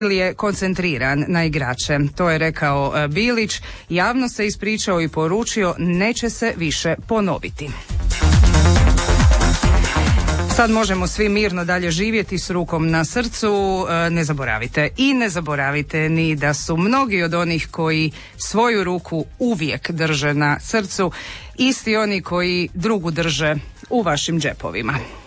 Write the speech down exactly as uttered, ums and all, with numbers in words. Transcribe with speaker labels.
Speaker 1: je koncentriran na igrače. To je rekao Bilić, javno se ispričao i poručio neće se više ponoviti. Sad možemo svi mirno dalje živjeti s rukom na srcu, ne zaboravite i ne zaboravite ni da su mnogi od onih koji svoju ruku uvijek drže na srcu, isti oni koji drugu drže u vašim džepovima.